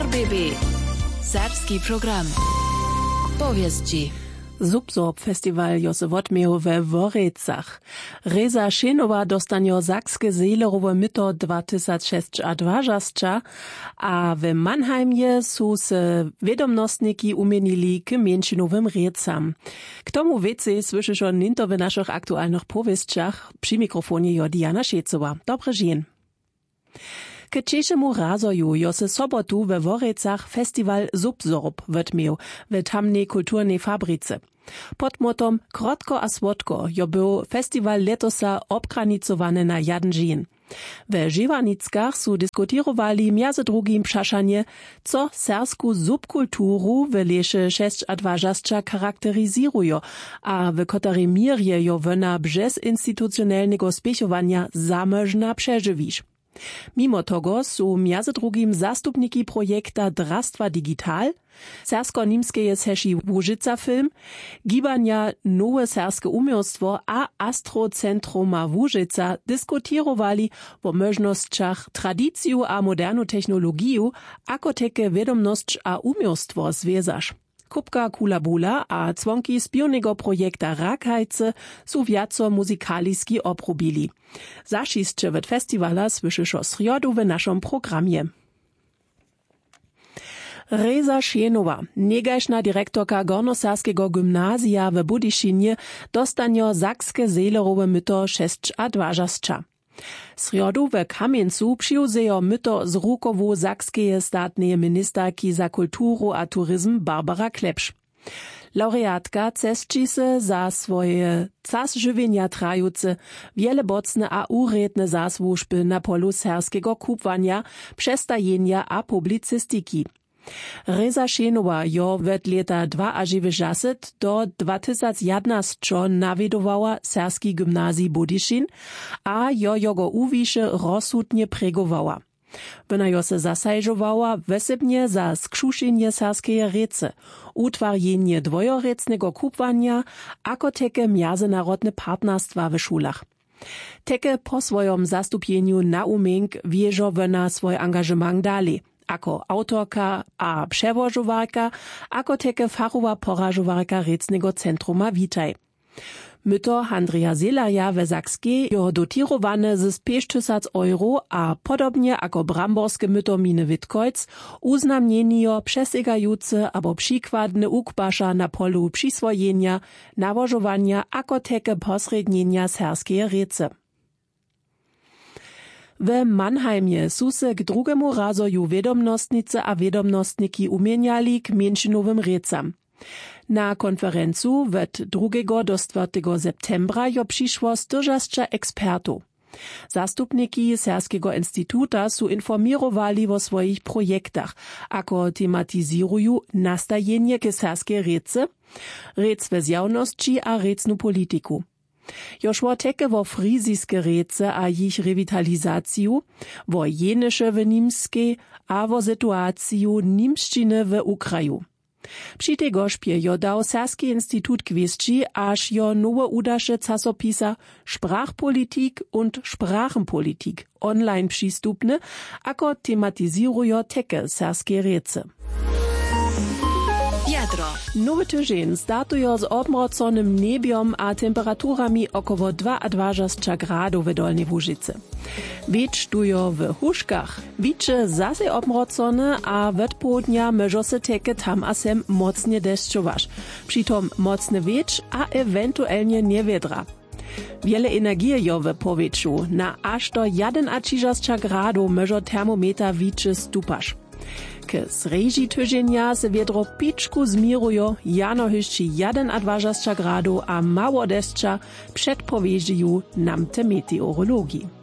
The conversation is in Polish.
RBB. Serbski program. Povijesti. Subsorb Festival Jose Wotmeo we Worecach. Reza Šenova dostanio Sakske Seelerowe Myto 2026, a w Mannheimie su se vedomnostniki umienili k mieńšinowym recam. K tomu wiecie słyszysz ninto w naszych aktualnych powieściach. Przy mikrofonie jo Diana Šecowa. Dobre dzień. K češemu razoju jo se sobotu we Worecach festival Subsorb wotmił w tamnej kulturnej fabryce. Pod motom Krotko a Słodko jo był festiwal letosa obgranicowany na jeden dzień. We Żywanickach su diskutirowali między drugim przeszanie, co sersku subkulturu w lesie 26 charakteryzują, a w kotarej mirje jo wona bez instytucjonalnego spiechowania zamożna przeżywisz. Mimo tego su między drugim zastupniki projekta Drastwa Digital, sersko-nimskeje seši Łużyca Film, gibania Nowe Serskie Umiejstwo a Astrocentruma Łużyca diskutirowali o możnościach tradyciju a modernu technologiju, ako teke wiadomność a umiejstwo związać. Kupka Kulabula a członki spiewnego projekta Rakhajce su wiaco muzykaliski oprobili. Zašisće w festivala słyszysz o sriodu w naszym programie. Reza Šenova, negašna direktorka Gornoserskiego gymnazja w Budyšinie, dostanio Sakske Seelerowe Myto 26. Sriodu w Kamieńcu przyjęzejo myto z rukowu sakskeje statneje ministerki za kulturu a turyzm Barbara Klepsch. Laureatka cesči se za swoje czas żywienia trajuce wiele bocne a uredne zasłużby na polu serskiego kupwania, przestajenia a publicystyki. Reza Šenova jo od leta 2020 do 2011 nawiedowała serski gymnazji Budyšin, a jo jego uwisze rozsudnie pregowała. Wona jo se zasajżowała wesebnie za skrzuszenje serskeje rece, utwarjenie dwojorecnego kupwania, ako teke międzynarodne partnerstwa w szulach. Teke po swojom zastupieniu na umienk wieżo wona swój angażement dalej. Ako autorka a przewożowarka, ako teke fachowa porażowarka Recnego Centruma Witaj. Myto Andrea Selaja we Sakskiej jo dotirowane z 5,000 euro, a podobnie ako bramborskie myto Mine Witkojc uznamnienio przesygajuce abo przykładne ukbasza na polu przyswojenia, nawożowania, ako teke posrednienia serskie rece. W Mannheimie su se k drugemu razoju vedomnostnice a vedomnostniki umieniali k mieńšinowym recam. Na konferencu od 2. do 4. septembra jo przyszło 100 ekspertów. Zastupniki Serskiego Instytuta su informirowali o swoich projektach, ako tematiziruju nastajenie ke serskie rece, rec w zjawności a recnu politiku. Joż wo teke wo frizijske rece a jich revitalizaciju, wo jeneše w nimskiej, a wo situaciju nimščiny w Ukraju. Przy tej gospie jo dał Serski Instytut kwiesci, aż jo nowe udasze czasopisa Sprachpolitik und Sprachenpolitik online przystupne, ako tematizirujo teke serskie rece. Jadro. Nowy tydzień startują z obmroconym niebiom a temperaturami około 22 gradów w Dolnej Łużyce. Wiecz tujo w Huszkach. Wicze zase obmrocone, a od południa może se teke tam a sem mocnie deszczować. Przytom mocny wiecz, a ewentualnie niewiedra. Wiele energii jo w powietrzu. Na aż do 31 gradów może termometer wicze stupasz. K sreži tydzienia se wiedro piczku zmirujo, jano hyšči 21 gradów, a mało deszcza przedpowiedziju nam te meteorologii.